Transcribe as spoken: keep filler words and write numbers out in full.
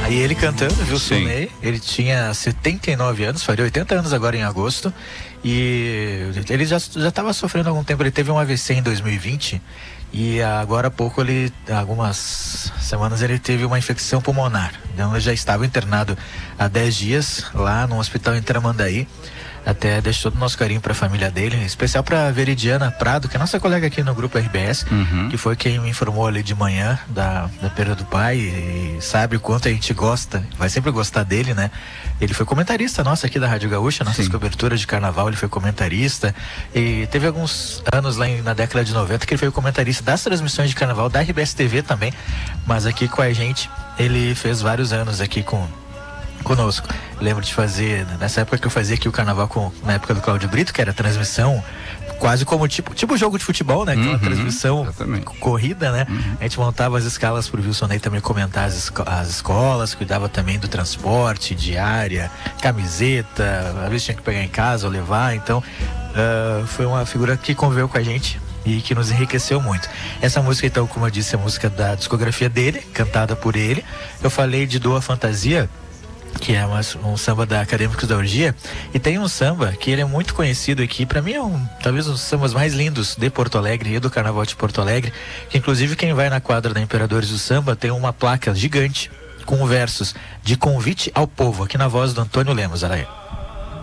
E ele cantando, viu, Ney? Ele tinha setenta e nove anos, faria oitenta anos agora em agosto. E ele já já estava sofrendo há algum tempo. Ele teve um A V C em dois mil e vinte. E agora há pouco, ele, algumas semanas, ele teve uma infecção pulmonar. Então ele já estava internado há dez dias lá no hospital em Tramandaí. Até deixo todo o nosso carinho para a família dele, em especial para a Veridiana Prado, que é nossa colega aqui no Grupo R B S, uhum. que foi quem me informou ali de manhã da, da perda do pai, e sabe o quanto a gente gosta, vai sempre gostar dele, né? Ele foi comentarista nosso aqui da Rádio Gaúcha, nossas Sim. coberturas de carnaval, ele foi comentarista, e teve alguns anos lá em, na década de noventa que ele foi comentarista das transmissões de carnaval da R B S T V também, mas aqui com a gente, ele fez vários anos aqui com conosco. Lembro de fazer, nessa época que eu fazia aqui o carnaval com, na época do Cláudio Brito, que era transmissão quase como tipo, tipo jogo de futebol, né? Aquela uhum, transmissão exatamente. corrida, né? Uhum. A gente montava as escalas pro Wilson Ney também comentar as, esco as escolas, cuidava também do transporte, diária, camiseta, às vezes tinha que pegar em casa ou levar, então uh, foi uma figura que conviveu com a gente e que nos enriqueceu muito. Essa música, então, como eu disse, é a música da discografia dele, cantada por ele. Eu falei de Doa Fantasia, que é uma, um samba da Acadêmicos da Orgia, e tem um samba que ele é muito conhecido aqui, pra mim é um, talvez um dos sambas mais lindos de Porto Alegre e do Carnaval de Porto Alegre, que inclusive quem vai na quadra da Imperadores do Samba tem uma placa gigante com versos de convite ao povo, aqui na voz do Antônio Lemos, Araia.